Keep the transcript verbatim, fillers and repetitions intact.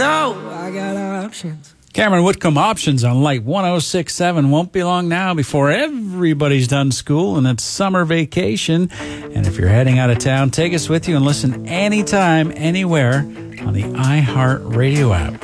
know I got options. Cameron Whitcomb, Options on Light one oh six point seven. Won't be long now before everybody's done school and it's summer vacation. And if you're heading out of town, take us with you and listen anytime, anywhere on the iHeart Radio app.